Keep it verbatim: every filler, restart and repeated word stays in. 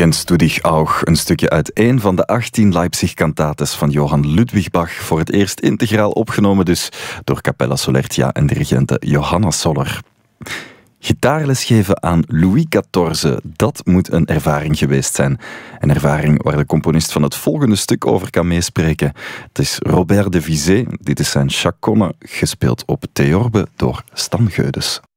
Kennst du dich auch? Een stukje uit een van de achttien Leipzig-cantates van Johann Ludwig Bach. Voor het eerst integraal opgenomen dus door Capella Solertia en dirigente Johanna Soller. Gitaarles geven aan Louis veertien, dat moet een ervaring geweest zijn. Een ervaring waar de componist van het volgende stuk over kan meespreken. Het is Robert de Vizé, dit is zijn chaconne, gespeeld op theorbe door Stan Geudes.